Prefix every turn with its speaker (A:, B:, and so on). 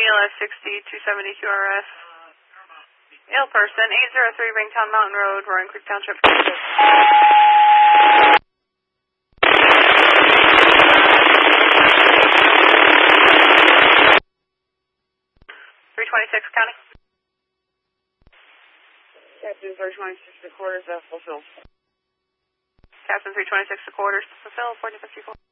A: ELS 60-270 QRS. Ill person, 803 Ringtown Mountain Road, Roaring Creek Township. 326 County.
B: Captain 326 quarters, fulfilled.
A: Captain 326 quarters, fulfilled, 4054.